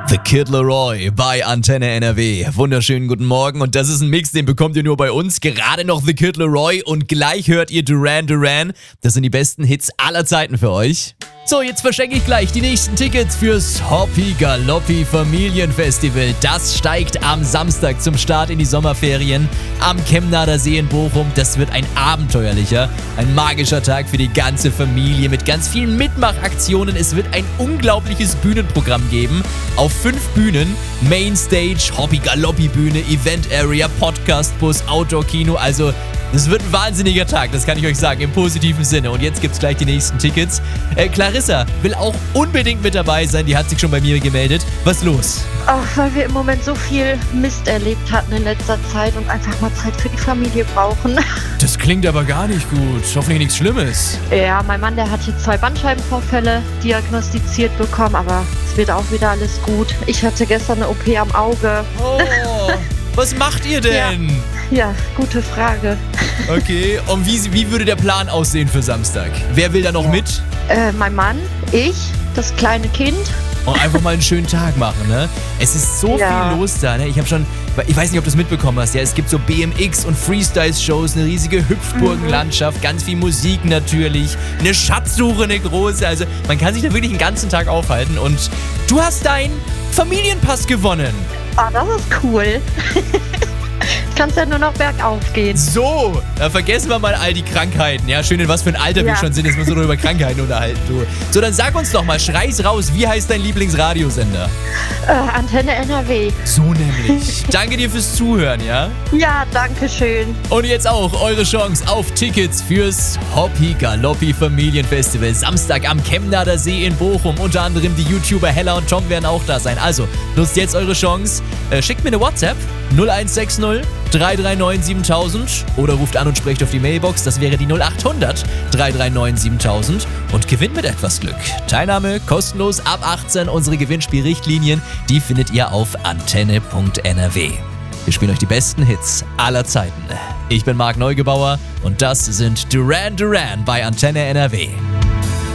The Kid Laroi bei Antenne NRW. Wunderschönen guten Morgen und das ist ein Mix, den bekommt ihr nur bei uns. Gerade noch The Kid Laroi und gleich hört ihr Duran Duran. Das sind die besten Hits aller Zeiten für euch. So, jetzt verschenke ich gleich die nächsten Tickets fürs Hoppi Galoppi Familienfestival. Das steigt am Samstag zum Start in die Sommerferien am Kemnader See in Bochum. Das wird ein abenteuerlicher, ein magischer Tag für die ganze Familie mit ganz vielen Mitmachaktionen. Es wird ein unglaubliches Bühnenprogramm geben auf 5 Bühnen. Mainstage, Hoppi Galoppi Bühne, Event Area, Podcastbus, Outdoor-Kino. Also es wird ein wahnsinniger Tag, das kann ich euch sagen, im positiven Sinne. Und jetzt gibt's gleich die nächsten Tickets. Clarissa will auch unbedingt mit dabei sein, die hat sich schon bei mir gemeldet. Was los? Auch weil wir im Moment so viel Mist erlebt hatten in letzter Zeit und einfach mal Zeit für die Familie brauchen. Das klingt aber gar nicht gut. Hoffentlich nichts Schlimmes. Ja, mein Mann, der hat jetzt 2 Bandscheibenvorfälle diagnostiziert bekommen, aber es wird auch wieder alles gut. Ich hatte gestern eine OP am Auge. Oh, was macht ihr denn? Ja, gute Frage. Okay, und wie würde der Plan aussehen für Samstag? Wer will da noch mit? Mein Mann, ich, das kleine Kind. Und einfach mal einen schönen Tag machen, ne? Es ist so viel los da, ne? Ich weiß nicht, ob du es mitbekommen hast, ja? Es gibt so BMX und Freestyle-Shows, eine riesige Hüpfburgenlandschaft, ganz viel Musik natürlich, eine Schatzsuche, eine große. Also man kann sich da wirklich den ganzen Tag aufhalten. Und du hast deinen Familienpass gewonnen. Ah, das ist cool. Kannst ja nur noch bergauf gehen. So, da vergessen wir mal all die Krankheiten. Ja, schön, in was für ein Alter wir schon sind, dass wir uns so über Krankheiten unterhalten. Du. So, dann sag uns doch mal, schrei's raus, wie heißt dein Lieblingsradiosender? Antenne NRW. So nämlich. Danke dir fürs Zuhören, ja? Ja, danke schön. Und jetzt auch eure Chance auf Tickets fürs Hoppi Galoppi Familienfestival. Samstag am Kemnader See in Bochum. Unter anderem die YouTuber Hella und Tom werden auch da sein. Also, nutzt jetzt eure Chance. Schickt mir eine WhatsApp 0160 339 7000 oder ruft an und sprecht auf die Mailbox. Das wäre die 0800 339 7000 und gewinnt mit etwas Glück. Teilnahme kostenlos ab 18. Unsere Gewinnspielrichtlinien, die findet ihr auf antenne.nrw. Wir spielen euch die besten Hits aller Zeiten. Ich bin Marc Neugebauer und das sind Duran Duran bei Antenne NRW.